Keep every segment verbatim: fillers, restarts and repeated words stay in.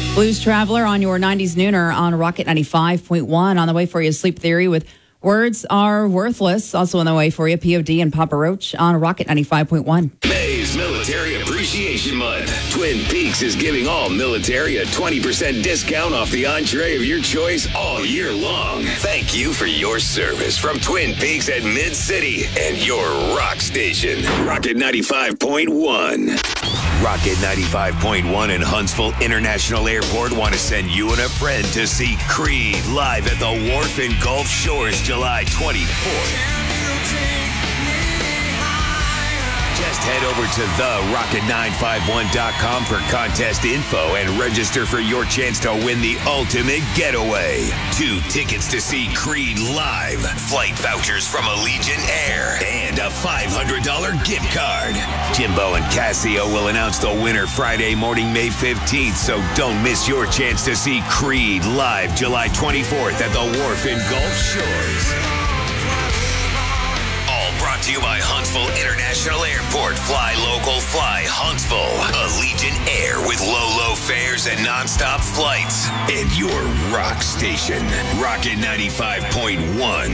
Blues Traveler on your nineties Nooner on Rocket ninety-five point one. On the way for you, Sleep Theory with Words Are Worthless. Also on the way for you, P O D and Papa Roach on Rocket ninety-five point one. May's Military Appreciation Month. Twin Peaks is giving all military a twenty percent discount off the entree of your choice all year long. Thank you for your service from Twin Peaks at Mid-City and your rock station, Rocket ninety-five point one. Rocket ninety-five point one and Huntsville International Airport want to send you and a friend to see Creed live at the Wharf in Gulf Shores July twenty-fourth. Just head over to the rocket nine five one dot com for contest info and register for your chance to win the ultimate getaway. Two tickets to see Creed live, flight vouchers from Allegiant Air, and a five hundred dollars gift card. Jimbo and Casio will announce the winner Friday morning, May fifteenth, so don't miss your chance to see Creed live July twenty-fourth at the Wharf in Gulf Shores. Brought to you by Huntsville International Airport. Fly local, fly Huntsville. Allegiant Air with low, low fares and nonstop flights. And your rock station, Rocket ninety-five point one.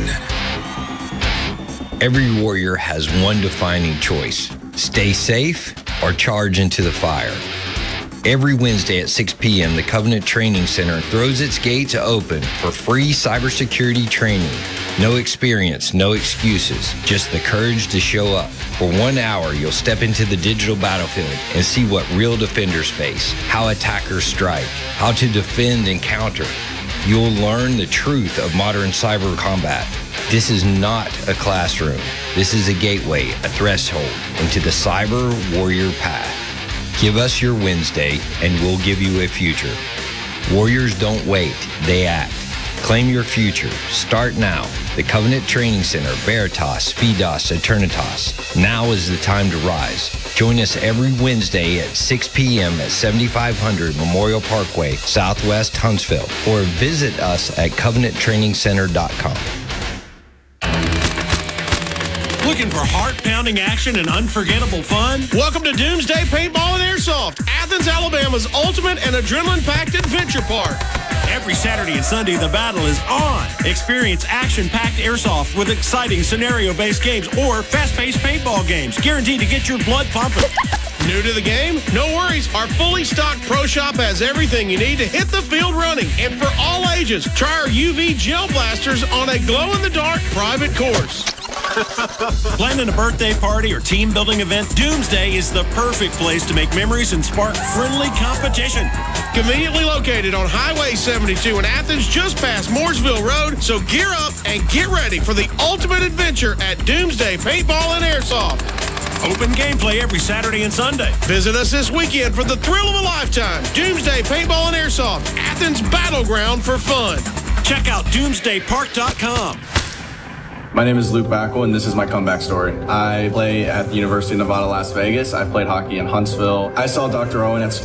Every warrior has one defining choice: stay safe or charge into the fire. Every Wednesday at six p.m., the Covenant Training Center throws its gates open for free cybersecurity training. No experience, no excuses, just the courage to show up. For one hour, you'll step into the digital battlefield and see what real defenders face, how attackers strike, how to defend and counter. You'll learn the truth of modern cyber combat. This is not a classroom. This is a gateway, a threshold into the cyber warrior path. Give us your Wednesday, and we'll give you a future. Warriors don't wait, they act. Claim your future. Start now. The Covenant Training Center, Veritas, Fidas, Eternitas. Now is the time to rise. Join us every Wednesday at six p.m. at seventy-five hundred Memorial Parkway, Southwest Huntsville, or visit us at covenant training center dot com. Looking for heart-pounding action and unforgettable fun? Welcome to Doomsday Paintball and Airsoft, Athens, Alabama's ultimate and adrenaline-packed adventure park. Every Saturday and Sunday, the battle is on. Experience action-packed airsoft with exciting scenario-based games or fast-paced paintball games, guaranteed to get your blood pumping. New to the game? No worries. Our fully stocked pro shop has everything you need to hit the field running. And for all ages, try our U V gel blasters on a glow-in-the-dark private course. Planning a birthday party or team building event? Doomsday is the perfect place to make memories and spark friendly competition. Conveniently located on Highway seventy-two in Athens, just past Mooresville Road. So gear up and get ready for the ultimate adventure at Doomsday Paintball and Airsoft. Open gameplay every Saturday and Sunday. Visit us this weekend for the thrill of a lifetime. Doomsday Paintball and Airsoft, Athens' battleground for fun. Check out doomsday park dot com. My name is Luke Backel, and this is my comeback story. I play at the University of Nevada, Las Vegas. I've played hockey in Huntsville. I saw Doctor Owen at